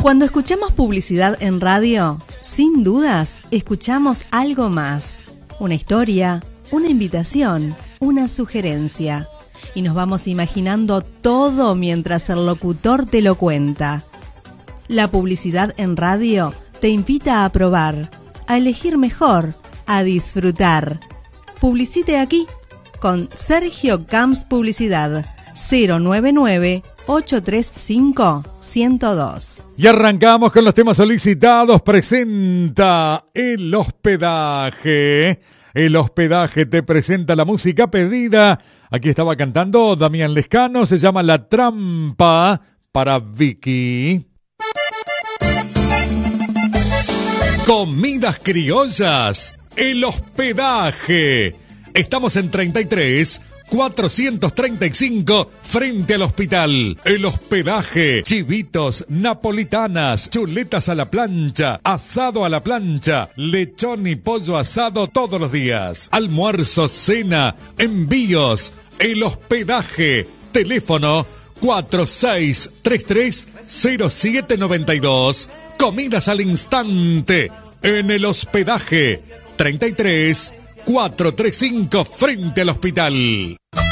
Cuando escuchamos publicidad en radio, sin dudas, escuchamos algo más. Una historia, una invitación, una sugerencia. Y nos vamos imaginando todo mientras el locutor te lo cuenta. La publicidad en radio te invita a probar, a elegir mejor, a disfrutar. Publicite aquí con Sergio Camps Publicidad. 099-835-102. Y arrancamos con los temas solicitados. Presenta el hospedaje. El hospedaje te presenta la música pedida. Aquí estaba cantando Damián Lescano. Se llama La Trampa para Vicky. Comidas criollas. El hospedaje. Estamos en 33 435 frente al hospital. El hospedaje. Chivitos, napolitanas, chuletas a la plancha, asado a la plancha, lechón y pollo asado todos los días. Almuerzo, cena, envíos. El hospedaje. Teléfono 4633-0792. Comidas al instante. En el hospedaje. 33 435 frente al hospital.